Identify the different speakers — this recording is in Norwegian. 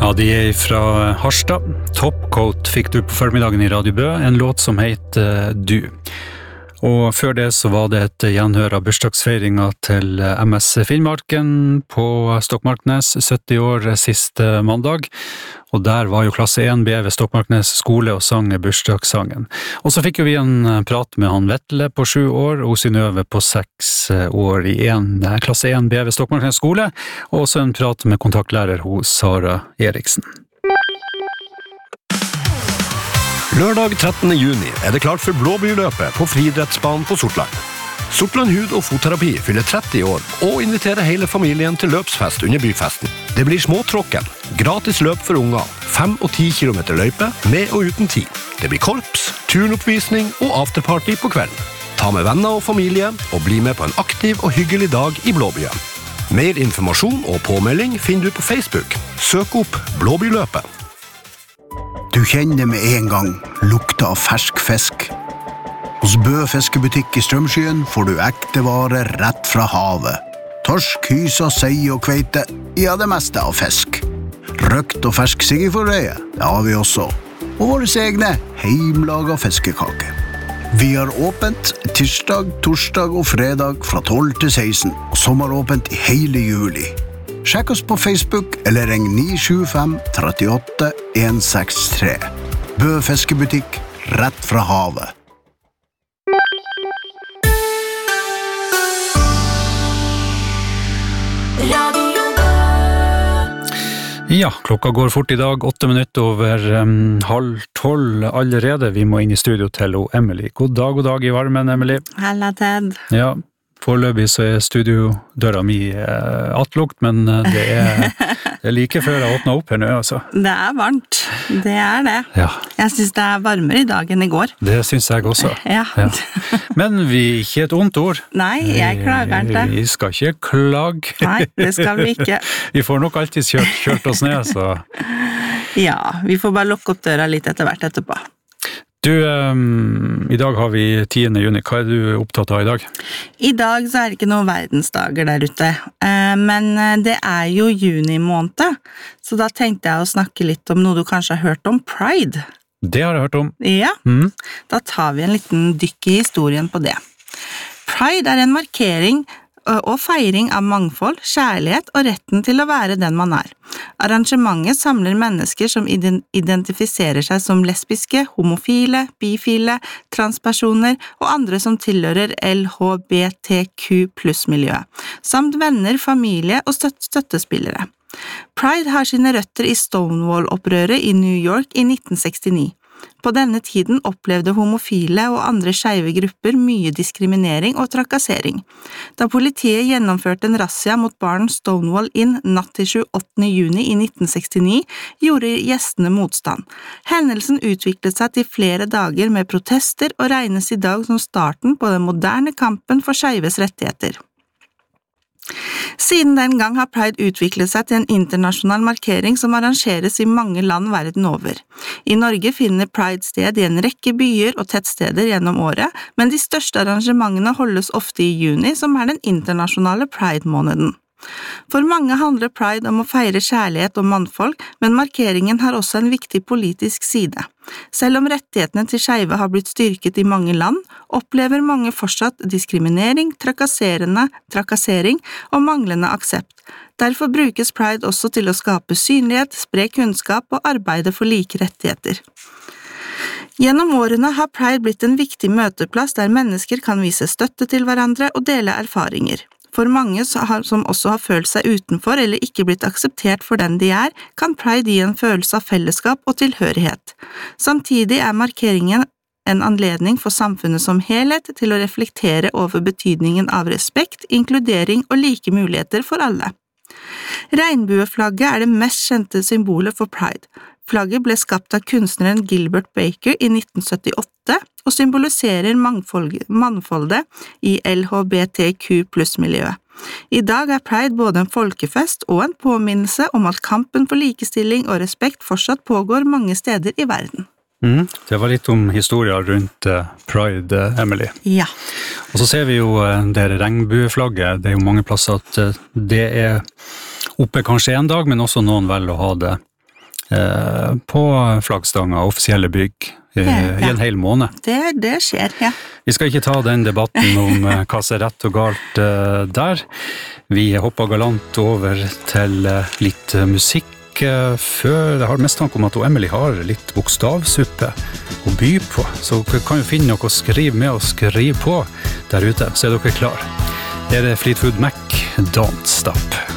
Speaker 1: Ja, de fra Harstad. Topcoat fikk du på formiddagen I Radio Bø, en låt som heter Du. Og før det så var det et gjenhør av bursdagsfeiringa til MS Finnmarken på Stokmarknes, 70 år siste mandag. Og der var jo klasse 1B ved Stokmarknes skole og sang bursdagssangen. Og så fikk jo vi en prat med han Vetle på 7 år, og Synnøve på 6 år I klasse 1B ved Stokmarknes skole, og også en prat med kontaktlærer hos Sara Eriksen.
Speaker 2: Lørdag 13. juni det klart for Blåbyløpet på friidrettsbanen på Sortland. Sortland hud- og fotterapi fyller 30 år og inviterer hele familien til løpsfest under byfesten. Det blir småtråkken, gratis løp for unger, 5 og 10 kilometer løype med og uten tid. Det blir korps, turnoppvisning og afterparty på kvelden. Ta med venner og familie og bli med på en aktiv og hyggelig dag I Blåbyen. Mer informasjon og påmelding finner du på Facebook. Søk opp Blåbyløpet.
Speaker 3: Du kjenner med en gang lukta av fersk fisk. Hos Bø fiskebutikk I Strømskyen får du ekte varer rett fra havet. Torsk, hysa, sei og kveite, ja det meste av fisk. Røkt og fersk siggeforrøye, det har vi også. Og våre egne heimlaga fiskekake. Vi har åpent tirsdag, torsdag og fredag fra 12 til 16, og sommeråpent I hele juli. Sjekk oss på Facebook eller ring 975 38 163. Bø fiskebutikk, rett fra havet.
Speaker 1: Ja, klokka går fort I dag, 8 minutter over 11:30 allerede. Vi må inn I studio til Emily. God dag I varmen, Emily.
Speaker 4: Halla, Ted.
Speaker 1: Ja, foreløpig så studiodøra mi attlukt, men det like før jeg åpnet opp her nå, altså.
Speaker 4: Det varmt, det det.
Speaker 1: Ja.
Speaker 4: Jeg synes det varmere I dag enn I går.
Speaker 1: Det synes jeg også.
Speaker 4: Ja.
Speaker 1: Men vi ikke et ondt ord.
Speaker 4: Nei, jeg klager ikke.
Speaker 1: Vi skal ikke klage.
Speaker 4: Nei, det skal vi ikke.
Speaker 1: Vi får nok alltid kjørt oss ned, så...
Speaker 4: Ja, vi får bare lukke opp døra litt etter hvert etterpå.
Speaker 1: Du, I dag har vi 10. juni. Hva du opptatt av I dag?
Speaker 4: I dag så det ikke noen verdensdager der ute, men det jo juni måned, så da tenkte jeg å snakke litt om noe du kanskje har hørt om, Pride.
Speaker 1: Det har jeg hørt om.
Speaker 4: Ja, da tar vi en liten dykk I historien på det. Pride en markering og feiring av mangfold, kjærlighet og retten til å være den man Arrangementet samler mennesker som identifiserer seg som lesbiske, homofile, bifile, transpersoner og andre som tilhører LHBTQ+-miljøet, samt venner, familie og støttespillere. Pride har sine røtter I Stonewall-opprøret I New York I 1969. På denne tiden opplevde homofile og andre skeive grupper mye diskriminering og trakassering. Da politiet gjennomførte en razzia mot baren Stonewall Inn natt til 28. juni I 1969, gjorde gjestene motstand. Hendelsen utviklet seg til flere dager med protester og regnes I dag som starten på den moderne kampen for skeives rettigheter. Siden den gang har Pride utviklet seg til en internasjonal markering som arrangeres I mange land verden over. I Norge finner Pride sted I en rekke byer og tettsteder gjennom året, men de største arrangementene holdes ofte I juni, som den internasjonale Pride-måneden. For mange handler Pride om å feire kjærlighet og mannfolk, men markeringen har også en viktig politisk side. Selv om rettighetene til skeive har blitt styrket I mange land, opplever mange fortsatt diskriminering, trakassering og manglende aksept. Derfor brukes Pride også til å skape synlighet, spre kunnskap og arbeide for like rettigheter. Gjennom årene har Pride blitt en viktig møteplass der mennesker kan vise støtte til hverandre og dele erfaringer. For mange som også har følt seg utenfor eller ikke blitt akseptert for den de kan Pride gi en følelse av fellesskap og tilhørighet. Samtidig markeringen en anledning for samfunnet som helhet til å reflektere over betydningen av respekt, inkludering og like muligheter for alle. Regnbueflagget det mest kjente symbolet for Pride. Flagget ble skapt av kunstneren Gilbert Baker I 1978 og symboliserer mangfoldet I LHBTQ+-miljøet. I dag Pride både en folkefest og en påminnelse om at kampen for likestilling og respekt fortsatt pågår mange steder I verden.
Speaker 1: Det var litt om historier rundt Pride, Emily.
Speaker 4: Ja.
Speaker 1: Og så ser vi jo det regnbueflagget, det jo mange plasser at det oppe kanskje en dag, men også noen velger å ha det på flaggstanger og offisielle bygg i en hel måned.
Speaker 4: Det skjer, ja.
Speaker 1: Vi skal ikke ta den debatten om hva som er rett og galt der. Vi hopper galant over til litt musikk. Før jeg har mest tanke om at Emily har litt bokstavsuppe å by på, så dere kan jo finne noe å skrive med og skrive på der ute, så er dere klar. Her er Fleetwood Mac, Don't Stop.